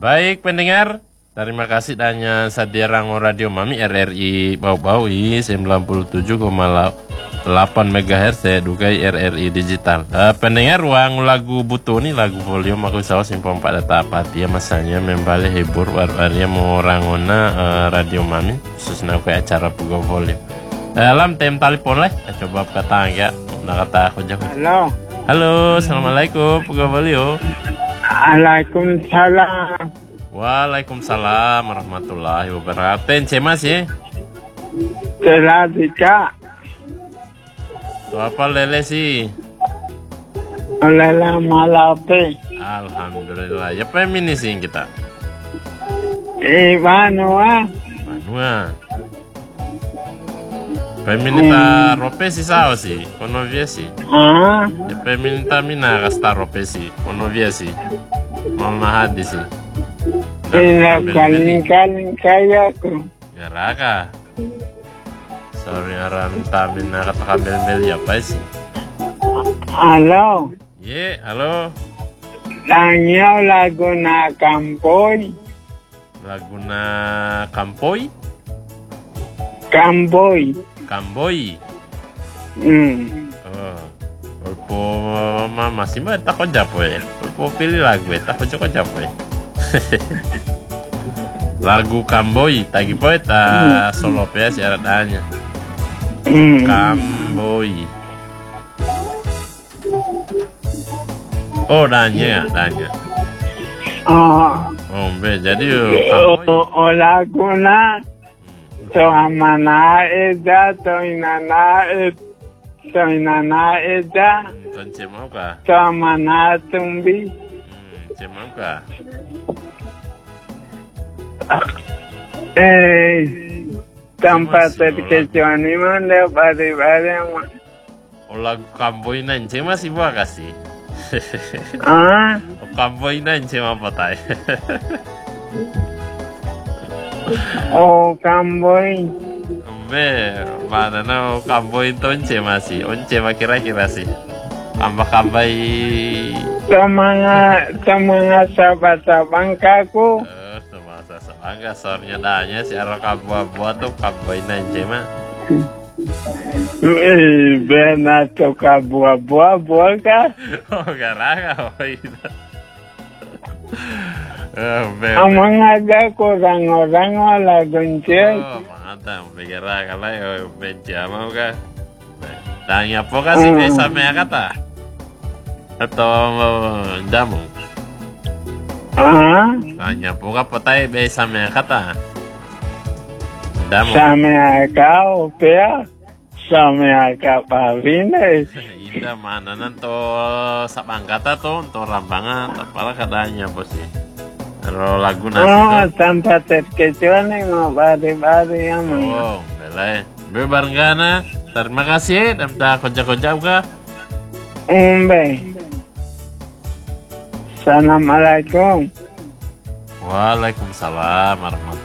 Baik pendengar, terima kasih tanya Sadia Rango Radio Mami RRI Bau-Baui 97,8 MHz ya dukai RRI digital. Pendengar ruang lagu butuh nih lagu volume aku saus simpom pada tahap ya masanya membalik hibur warga mau rangona Radio Mami khususnya ke acara pugo volume. Dalam tem telepon lah, coba kata ya, nak kata aku jawab. Halo, assalamualaikum pugo volume. Waalaikumsalam. Waalaikumsalam warahmatullahi wabarakatuh. Ence mas ya? Teladika. Tuh apa lele sih? Lele malape. Alhamdulillah. Ya pemini sih kita. Ivanua. Manua. Peminta rope sih sao sih, kono via sih. Ya peminta mina kasta rope sih, kono via sih. Mau mahadi sih. Ina kaling kaya ko. Garaka. Sorry aram mina kata kabel apa sih? Halo. Ye, halo. Tanya lagu na kampoy. Laguna Kampoy? Kamboy. Kamboy. Po masih mah tak japo ya. Po pilih lagu tak kok japo ya. Lagu Kamboy tagi poe ta solo ya syaratnya. Kamboy. Oh danya. Oh, jadi O lagu na to amana eda to inana eda Tonce mau kah? to amana tumbi Mau kah? tempat terkecuali mana bare O lagu Kamboy na ence masih buah kasih. O Kamboy na ence mau patay. Oh kamboy. Mana na o Kamboy to ence masih. Once kira-kira sih. Kambay. Sa mga sabat-sabang kako. Semasa sebangga sornya danya si arah kabuah tuh Kamboy na ence mah. Bena to kabuah-buah ka. Oh garaka oh itu. Ang mga dako orang wala guncet. Oh, mantap. Begera kala yo benja mau ka. Tanya po kasi sa maya kata. Atau jamu. Tanya po ka patay be sa maya kata. Jamu. Sa maya ka opea. Sa maya ka pavines. Ida mana nanto sa bangkata to, to rambangan, tapala katanya po sih. Pero lagu nasi tanpa terkecuali mau bari-bari yang oh, belai. Bebarngana. Terima kasih. Dan koja-koja ka. Assalamualaikum. Waalaikumsalam warahmatullahi